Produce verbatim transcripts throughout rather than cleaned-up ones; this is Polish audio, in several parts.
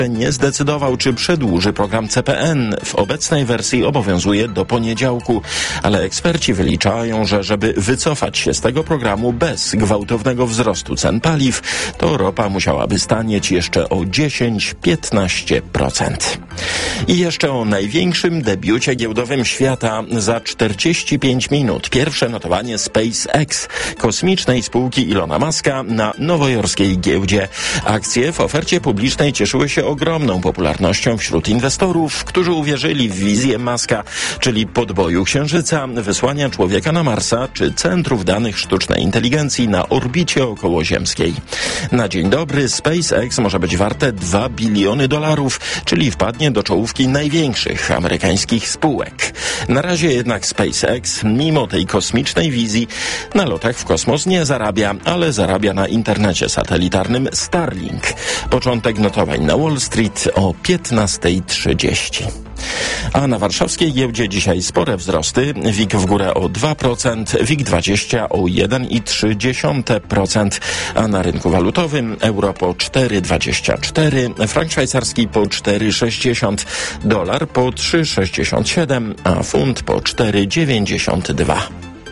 nie zdecydował, czy przedłuży program C P N. W obecnej wersji obowiązuje do poniedziałku, ale eksperci wyliczają, że żeby wycofać się z tego programu bez gwałtownego wzrostu cen paliw, to ropa musiałaby stanieć jeszcze o dziesięć do piętnastu procent. I jeszcze o największym debiucie giełdowym świata za czterdzieści pięć minut. Pierwsze notowanie SpaceX, kosmicznej spółki Ilona Muska, na nowojorskiej giełdzie. Akcje w ofercie publicznej cieszyły się ogromną popularnością wśród inwestorów, którzy uwierzyli w wizję Muska, czyli podboju Księżyca, wysłania człowieka na Marsa czy centrów danych sztucznej inteligencji na orbicie okołoziemskiej. Na dzień dobry SpaceX może być warte dwa biliony dolarów, czyli wpadnie do czołówki największych amerykańskich spółek. Na razie jednak SpaceX, mimo tej kosmicznej wizji, na lotach w kosmos nie zarabia, ale zarabia na internecie satelitarnym Starlink. Początek notowań na Wall Street o piętnasta trzydzieści. A na warszawskiej giełdzie dzisiaj spore wzrosty. WIG w górę o dwa procent, WIG dwadzieścia o jeden i trzy dziesiąte procent, a na rynku walutowym euro po cztery dwadzieścia cztery, frank szwajcarski po cztery sześćdziesiąt, dolar po trzy sześćdziesiąt siedem, a funt po cztery dziewięćdziesiąt dwa.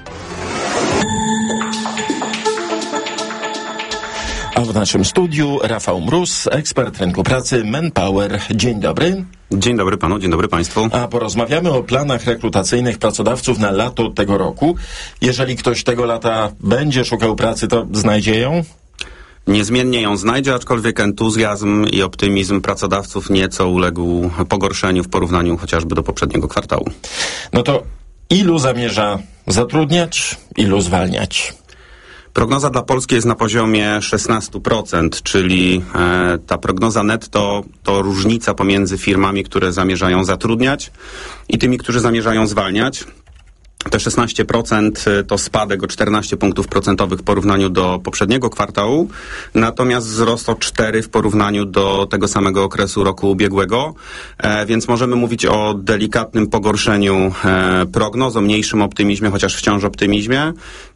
A w naszym studiu Rafał Mróz, ekspert rynku pracy Manpower. Dzień dobry. Dzień dobry panu, dzień dobry państwu. A porozmawiamy o planach rekrutacyjnych pracodawców na lato tego roku. Jeżeli ktoś tego lata będzie szukał pracy, to znajdzie ją? Niezmiennie ją znajdzie, aczkolwiek entuzjazm i optymizm pracodawców nieco uległ pogorszeniu w porównaniu chociażby do poprzedniego kwartału. No to ilu zamierza zatrudniać, ilu zwalniać? Prognoza dla Polski jest na poziomie szesnaście procent, czyli e, ta prognoza netto to różnica pomiędzy firmami, które zamierzają zatrudniać i tymi, którzy zamierzają zwalniać. Te szesnaście procent to spadek o czternaście punktów procentowych w porównaniu do poprzedniego kwartału, natomiast wzrost o cztery w porównaniu do tego samego okresu roku ubiegłego, e, więc możemy mówić o delikatnym pogorszeniu e, prognoz, o mniejszym optymizmie, chociaż wciąż optymizmie.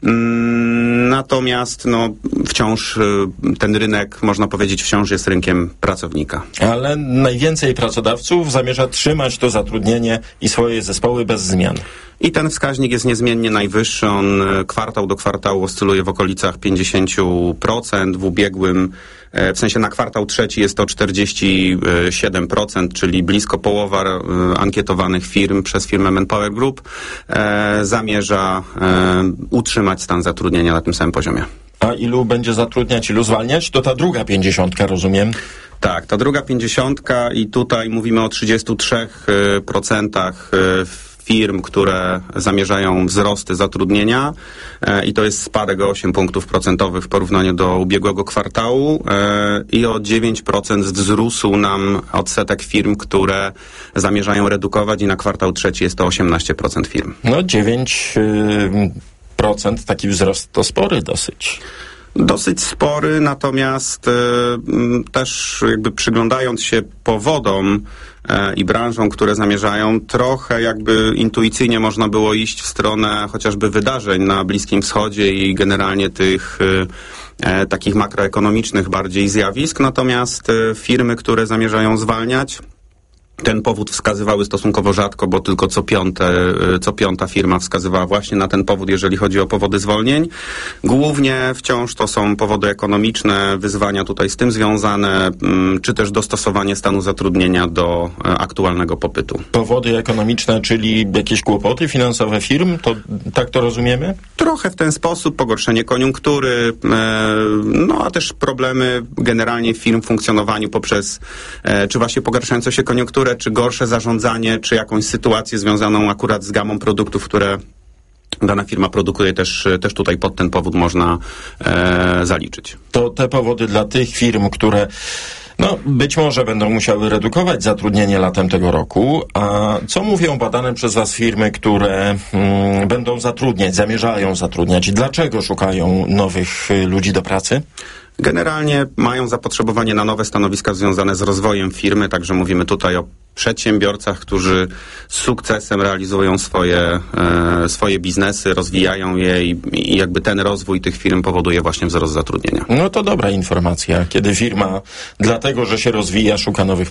Mm, natomiast no, wciąż e, ten rynek, można powiedzieć, wciąż jest rynkiem pracownika. Ale najwięcej pracodawców zamierza trzymać to zatrudnienie i swoje zespoły bez zmian. I ten wskaźnik jest niezmiennie najwyższy. On kwartał do kwartału oscyluje w okolicach pięćdziesiąt procent. W ubiegłym, w sensie na kwartał trzeci jest to czterdzieści siedem procent, czyli blisko połowa ankietowanych firm przez firmę Manpower Group e, zamierza e, utrzymać stan zatrudnienia na tym samym poziomie. A ilu będzie zatrudniać, ilu zwalniać? To ta druga pięćdziesiątka, rozumiem? Tak, ta druga pięćdziesiątka i tutaj mówimy o trzydziestu trzech procentach firm, które zamierzają wzrosty zatrudnienia e, i to jest spadek o osiem punktów procentowych w porównaniu do ubiegłego kwartału e, i o dziewięć procent wzrósł nam odsetek firm, które zamierzają redukować i na kwartał trzeci jest to osiemnaście procent firm. No dziewięć procent taki wzrost to spory dosyć. Dosyć spory, natomiast e, też jakby przyglądając się powodom e, i branżom, które zamierzają, trochę jakby intuicyjnie można było iść w stronę chociażby wydarzeń na Bliskim Wschodzie i generalnie tych e, takich makroekonomicznych bardziej zjawisk, natomiast e, firmy, które zamierzają zwalniać, ten powód wskazywały stosunkowo rzadko, bo tylko co piąte, co piąta firma wskazywała właśnie na ten powód, jeżeli chodzi o powody zwolnień. Głównie wciąż to są powody ekonomiczne, wyzwania tutaj z tym związane, czy też dostosowanie stanu zatrudnienia do aktualnego popytu. Powody ekonomiczne, czyli jakieś kłopoty finansowe firm, to tak to rozumiemy? Trochę w ten sposób, pogorszenie koniunktury, no a też problemy generalnie firm w funkcjonowaniu poprzez, czy właśnie pogarszającą się koniunkturę, czy gorsze zarządzanie, czy jakąś sytuację związaną akurat z gamą produktów, które dana firma produkuje, też, też tutaj pod ten powód można e, zaliczyć. To te powody dla tych firm, które no, być może będą musiały redukować zatrudnienie latem tego roku. A co mówią badane przez was firmy, które mm, będą zatrudniać, zamierzają zatrudniać? Dlaczego szukają nowych ludzi do pracy? Generalnie mają zapotrzebowanie na nowe stanowiska związane z rozwojem firmy, także mówimy tutaj o przedsiębiorcach, którzy z sukcesem realizują swoje, e, swoje biznesy, rozwijają je i, i jakby ten rozwój tych firm powoduje właśnie wzrost zatrudnienia. No to dobra informacja, kiedy firma dlatego, że się rozwija, szuka nowych